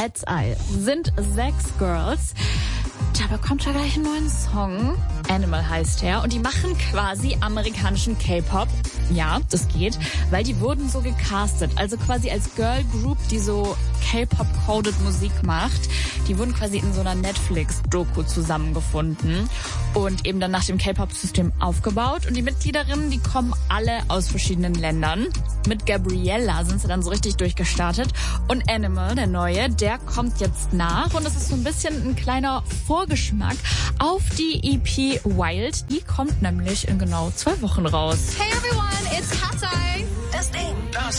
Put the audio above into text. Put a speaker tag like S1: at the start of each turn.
S1: Cat's Eye sind 6 Girls. Da bekommt er gleich einen neuen Song. Animal heißt er. Und die machen quasi amerikanischen K-Pop. Ja, das geht, weil die wurden so gecastet. Also quasi als Girl Group, die so K-Pop-coded Musik macht. Die wurden quasi in so einer Netflix-Doku zusammengefunden und eben dann nach dem K-Pop-System aufgebaut. Und die Mitgliederinnen, die kommen alle aus verschiedenen Ländern. Mit Gabriella sind sie dann so richtig durchgestartet. Und Animal, der Neue, der kommt jetzt nach. Und das ist so ein bisschen ein kleiner Vorgeschmack auf die EP Wild. Die kommt nämlich in genau 2 Wochen raus.
S2: Hey everyone, it's Cat's Eye.
S3: Das Ding. Das